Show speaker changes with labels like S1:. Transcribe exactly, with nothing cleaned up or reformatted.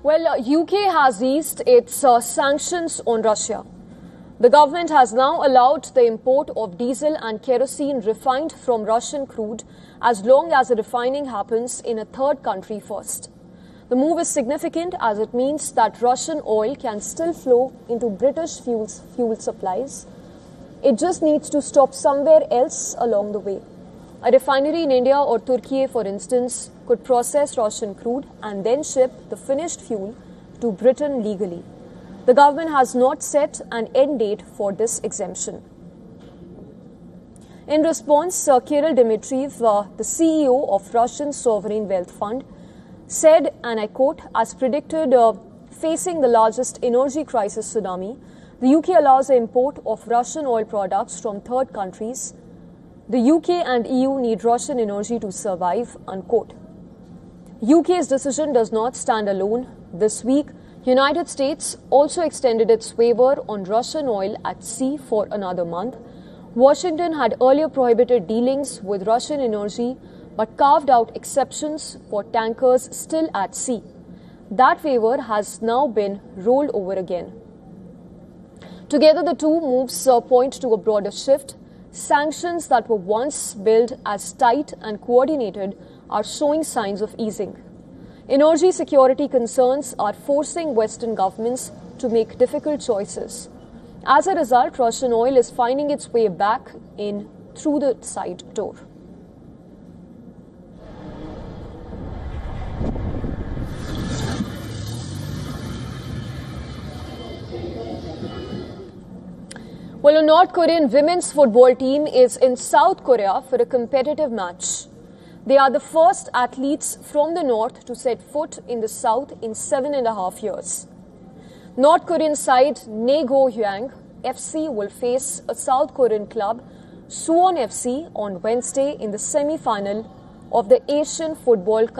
S1: Well, uh, U K has eased its uh, sanctions on Russia. The government has now allowed the import of diesel and kerosene refined from Russian crude as long as the refining happens in a third country first. The move is significant as it means that Russian oil can still flow into British fuels, fuel supplies. It just needs to stop somewhere else along the way. A refinery in India or Turkey, for instance, could process Russian crude and then ship the finished fuel to Britain legally. The government has not set an end date for this exemption. In response, uh, Kirill Dmitriev, uh, the C E O of Russian Sovereign Wealth Fund, said, and I quote, as predicted, uh, facing the largest energy crisis tsunami, the U K allows the import of Russian oil products from third countries. The U K and E U need Russian energy to survive, unquote. U K's decision does not stand alone. This week, United States also extended its waiver on Russian oil at sea for another month. Washington had earlier prohibited dealings with Russian energy but carved out exceptions for tankers still at sea. That waiver has now been rolled over again. Together, the two moves uh, point to a broader shift. Sanctions that were once billed as tight and coordinated are showing signs of easing. Energy security concerns are forcing Western governments to make difficult choices. As a result, Russian oil is finding its way back in through the side door. Well, a North Korean women's football team is in South Korea for a competitive match. They are the first athletes from the North to set foot in the South in seven and a half years. North Korean side Naegohyang F C will face a South Korean club, Suwon F C, on Wednesday in the semi-final of the Asian Football